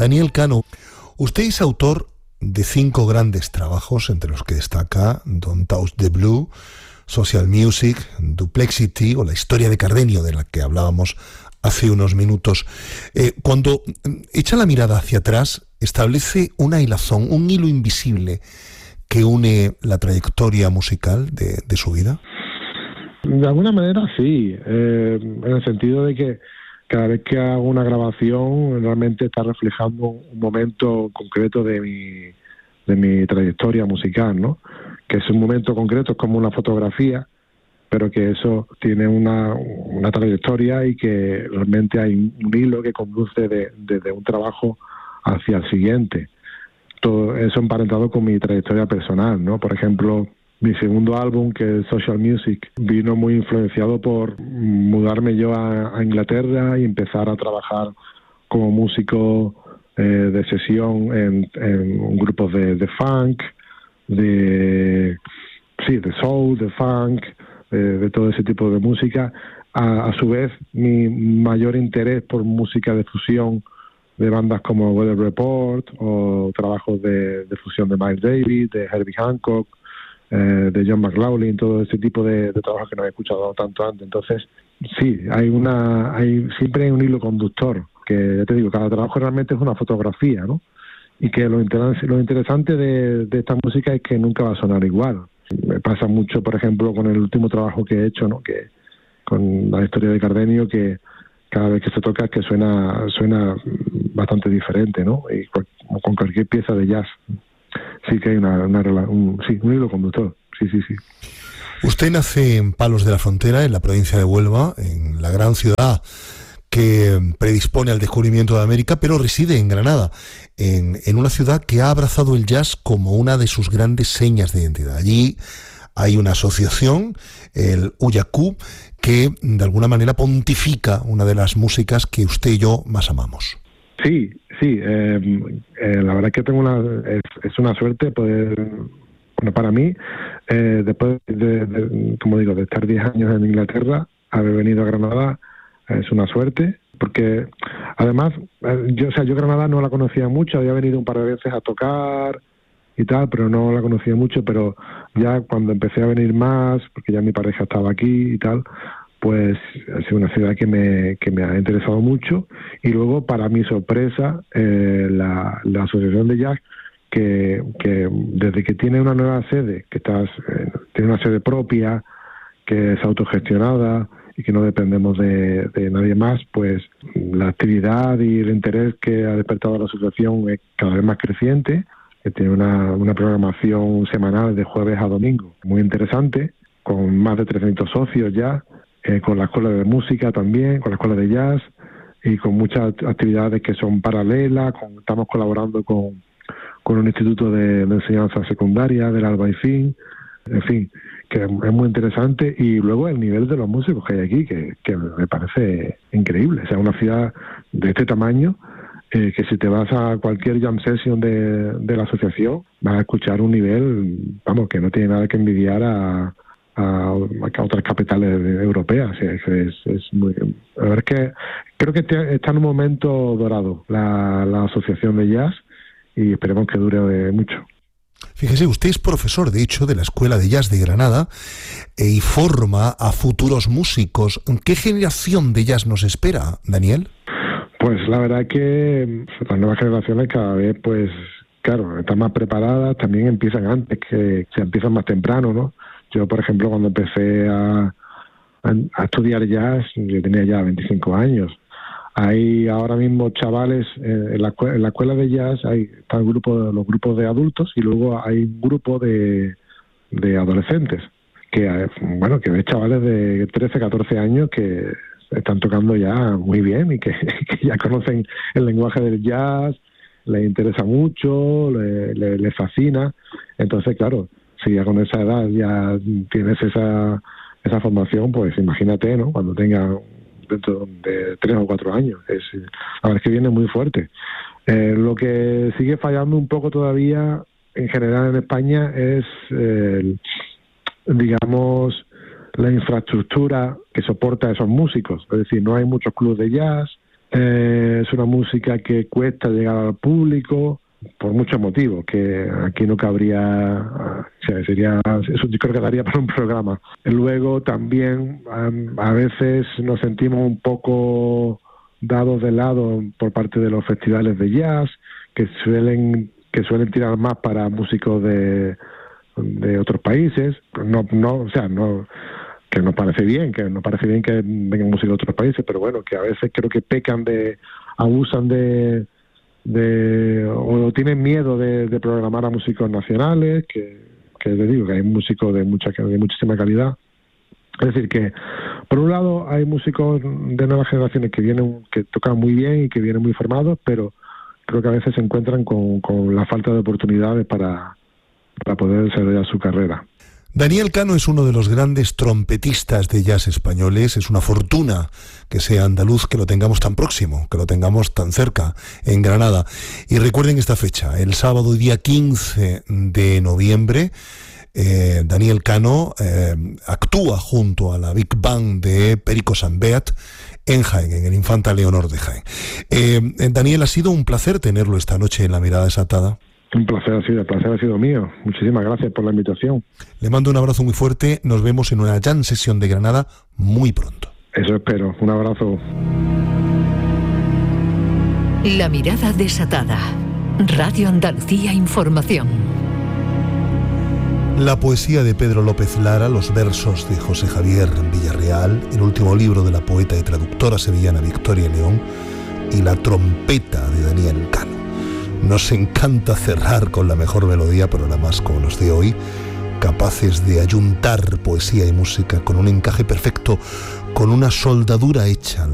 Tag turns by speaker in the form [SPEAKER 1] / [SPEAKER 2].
[SPEAKER 1] Daniel Cano, usted es autor de 5 grandes trabajos, entre los que destaca Don't Touch the Blue, Social Music, Duplexity o la historia de Cardenio, de la que hablábamos hace unos minutos. Cuando echa la mirada hacia atrás, establece una hilazón, un hilo invisible que une la trayectoria musical de su vida.
[SPEAKER 2] De alguna manera sí, en el sentido de que cada vez que hago una grabación realmente está reflejando un momento concreto de mi trayectoria musical, ¿no? Que es un momento concreto, es como una fotografía, pero que eso tiene una trayectoria y que realmente hay un hilo que conduce desde un trabajo hacia el siguiente. Todo eso emparentado con mi trayectoria personal, ¿no? Por ejemplo, mi segundo álbum, que es Social Music, vino muy influenciado por mudarme yo a Inglaterra y empezar a trabajar como músico de sesión en grupos de funk, de soul, de funk, de todo ese tipo de música. A su vez, mi mayor interés por música de fusión de bandas como Weather Report o trabajos de fusión de Miles Davis, de Herbie Hancock, de John McLaughlin, todo ese tipo de trabajos que no he escuchado tanto antes. Entonces, sí, siempre hay un hilo conductor, que ya te digo, cada trabajo realmente es una fotografía, ¿no? Y que lo interesante de esta música es que nunca va a sonar igual. Me pasa mucho, por ejemplo, con el último trabajo que he hecho, ¿no? Que con la historia de Cardenio, que cada vez que se toca que suena bastante diferente, ¿no? Y con cualquier pieza de jazz. Sí que hay un hilo conductor, sí.
[SPEAKER 1] Usted nace en Palos de la Frontera, en la provincia de Huelva, en la gran ciudad que predispone al descubrimiento de América, pero reside en Granada, en una ciudad que ha abrazado el jazz como una de sus grandes señas de identidad. Allí hay una asociación, el UYACU, que de alguna manera pontifica una de las músicas que usted y yo más amamos.
[SPEAKER 2] Sí, la verdad es que es una suerte poder, bueno, para mí, después como digo, de estar 10 años en Inglaterra, haber venido a Granada es una suerte, porque además, yo Granada no la conocía mucho, había venido un par de veces a tocar y tal, pero no la conocía mucho, pero ya cuando empecé a venir más, porque ya mi pareja estaba aquí y tal, pues ha sido una ciudad que me ha interesado mucho. Y luego, para mi sorpresa, la Asociación de Jazz, que desde que tiene una nueva sede, tiene una sede propia, que es autogestionada y que no dependemos de nadie más, pues la actividad y el interés que ha despertado la asociación es cada vez más creciente, que tiene una programación semanal de jueves a domingo muy interesante, con más de 300 socios ya, con la escuela de música también, con la escuela de jazz y con muchas actividades que son paralelas. Estamos colaborando con un instituto de enseñanza secundaria del Albaicín, en fin, que es muy interesante. Y luego el nivel de los músicos que hay aquí, que me parece increíble. O sea, una ciudad de este tamaño, que si te vas a cualquier jam session de la asociación, vas a escuchar un nivel, vamos, que no tiene nada que envidiar a otras capitales europeas. Es muy, la verdad es que creo que está en un momento dorado la asociación de jazz y esperemos que dure mucho.
[SPEAKER 1] Fíjese, usted es profesor, de hecho, de la Escuela de Jazz de Granada y forma a futuros músicos. ¿Qué generación de jazz nos espera, Daniel?
[SPEAKER 2] Pues la verdad es que las nuevas generaciones cada vez, pues, claro, están más preparadas, también empiezan antes, que se empiezan más temprano, ¿no? Yo, por ejemplo, cuando empecé a estudiar jazz, yo tenía ya 25 años. Hay ahora mismo chavales en la escuela de jazz, están los grupos de adultos y luego hay un grupo de adolescentes, que ves chavales de 13, 14 años que están tocando ya muy bien y que ya conocen el lenguaje del jazz, les interesa mucho, les fascina. Entonces, claro, si ya con esa edad ya tienes esa formación, pues imagínate, ¿no? Cuando tenga dentro de 3 o 4 años. La verdad es que viene muy fuerte. Lo que sigue fallando un poco todavía, en general en España, es, digamos, la infraestructura que soporta a esos músicos. Es decir, no hay muchos clubes de jazz, Es una música que cuesta llegar al público por muchos motivos, que aquí no cabría, o sea, eso yo creo que daría para un programa. Luego también a veces nos sentimos un poco dados de lado por parte de los festivales de jazz, que suelen tirar más para músicos de otros países. Que nos parece bien que vengan músicos de otros países, pero bueno, que a veces creo que abusan o tienen miedo de programar a músicos nacionales, que les digo que hay músicos de muchísima calidad. Es decir, que por un lado hay músicos de nuevas generaciones que tocan muy bien y que vienen muy formados, pero creo que a veces se encuentran con la falta de oportunidades para poder desarrollar su carrera.
[SPEAKER 1] Daniel Cano es uno de los grandes trompetistas de jazz españoles. Es una fortuna que sea andaluz, que lo tengamos tan próximo, que lo tengamos tan cerca, en Granada. Y recuerden esta fecha, el sábado día 15 de noviembre, Daniel Cano actúa junto a la Big Band de Perico Sambeat en Jaén, en el Infanta Leonor de Jaén. Daniel, ha sido un placer tenerlo esta noche en La Mirada Desatada.
[SPEAKER 2] Un placer, el placer ha sido mío. Muchísimas gracias por la invitación.
[SPEAKER 1] Le mando un abrazo muy fuerte. Nos vemos en una jam sesión de Granada muy pronto.
[SPEAKER 2] Eso espero. Un abrazo.
[SPEAKER 3] La Mirada Desatada. Radio Andalucía Información.
[SPEAKER 1] La poesía de Pedro López Lara, los versos de José Javier Villarreal, el último libro de la poeta y traductora sevillana Victoria León y la trompeta de Daniel Cano. Nos encanta cerrar con la mejor melodía, pero nada más como los de hoy, capaces de ayuntar poesía y música con un encaje perfecto, con una soldadura hecha.